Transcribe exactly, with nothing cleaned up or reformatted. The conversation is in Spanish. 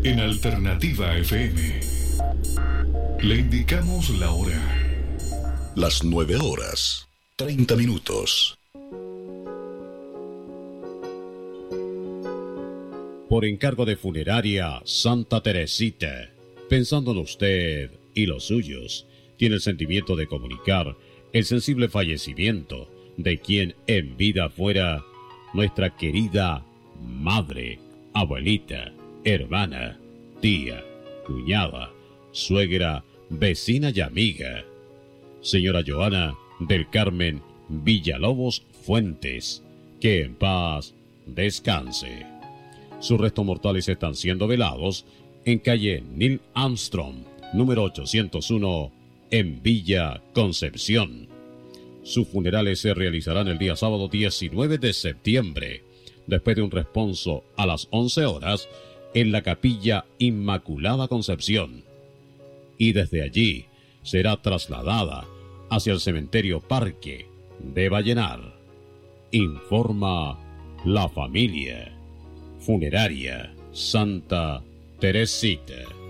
en Alternativa F M. Le indicamos la hora. Las nueve horas, treinta minutos. Por encargo de Funeraria Santa Teresita, pensando en usted y los suyos, tiene el sentimiento de comunicar el sensible fallecimiento de quien en vida fuera nuestra querida madre, abuelita, hermana, tía, cuñada, suegra, vecina y amiga, señora Joana del Carmen Villalobos Fuentes, que en paz descanse. Sus restos mortales están siendo velados en calle Neil Armstrong, número ochocientos uno, en Villa Concepción. Sus funerales se realizarán el día sábado diecinueve de septiembre, después de un responso a las once horas en la Capilla Inmaculada Concepción. Y desde allí será trasladada hacia el cementerio Parque de Vallenar. Informa la familia. Funeraria Santa Teresita.